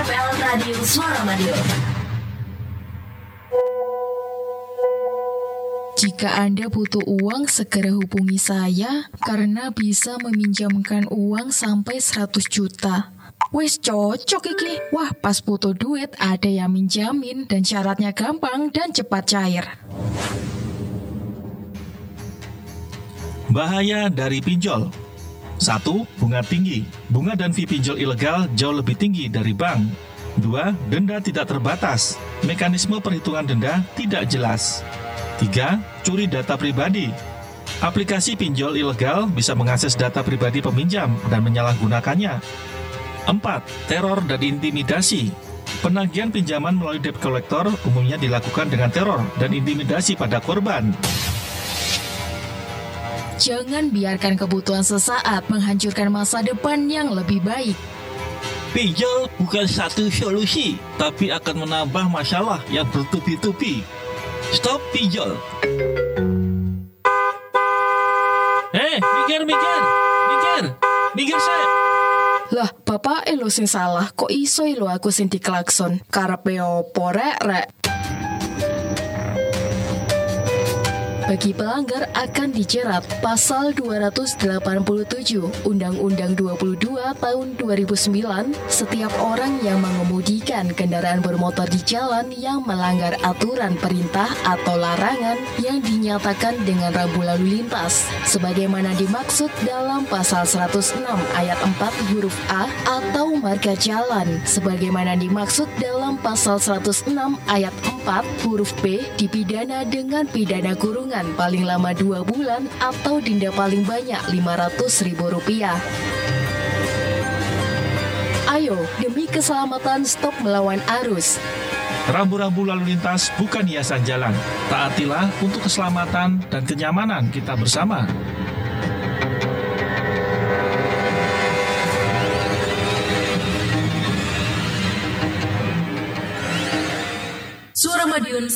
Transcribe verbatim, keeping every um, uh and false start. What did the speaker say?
F L Radio Suara Madiun. Jika Anda butuh uang, segera hubungi saya karena bisa meminjamkan uang sampai seratus juta. Wes cocok iki. Wah, pas butuh duit ada yang minjamin dan syaratnya gampang dan cepat cair. Bahaya dari pinjol. Satu, bunga tinggi. Bunga dan fee pinjol ilegal jauh lebih tinggi dari bank. Dua, denda tidak terbatas. Mekanisme perhitungan denda tidak jelas. Tiga, curi data pribadi. Aplikasi pinjol ilegal bisa mengakses data pribadi peminjam dan menyalahgunakannya. Empat, teror dan intimidasi. Penagihan pinjaman melalui debt collector umumnya dilakukan dengan teror dan intimidasi pada korban. Jangan biarkan kebutuhan sesaat menghancurkan masa depan yang lebih baik. Pinjol bukan satu solusi, tapi akan menambah masalah yang bertubi-tubi. Stop pinjol. Eh, mikir, mikir, mikir, mikir saya. Lah, bapak elo sing salah, kok iso elo aku sing diklakson? Karepe opo rek rek? Bagi pelanggar akan dijerat pasal dua ratus delapan puluh tujuh Undang-Undang dua puluh dua tahun dua ribu sembilan. Setiap orang yang mengemudikan kendaraan bermotor di jalan yang melanggar aturan perintah atau larangan yang dinyatakan dengan rambu lalu lintas sebagaimana dimaksud dalam pasal seratus enam ayat empat huruf A atau marka jalan sebagaimana dimaksud dalam pasal seratus enam ayat empat huruf B dipidana dengan pidana kurungan paling lama dua bulan atau denda paling banyak lima ratus ribu rupiah. Ayo, demi keselamatan stop melawan arus. Rambu-rambu lalu lintas bukan hiasan jalan. Taatilah untuk keselamatan dan kenyamanan kita bersama. Suara Madiun